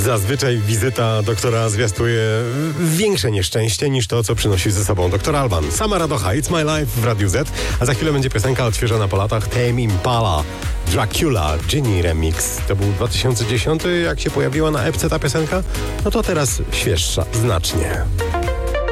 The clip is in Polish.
Zazwyczaj wizyta doktora zwiastuje większe nieszczęście niż to, co przynosi ze sobą doktor Alban. Sama radocha, It's My Life w Radiu Z, a za chwilę będzie piosenka odświeżona po latach Tame Impala, Dracula, Ginny Remix. To był 2010, jak się pojawiła na epce ta piosenka? No to teraz świeższa, znacznie.